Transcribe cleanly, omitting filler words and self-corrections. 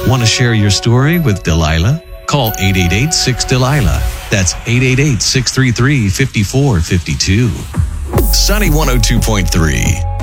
Want to share your story with Delilah? Call 888-6-DELILAH. That's 888-633-5452. Sunny 102.3.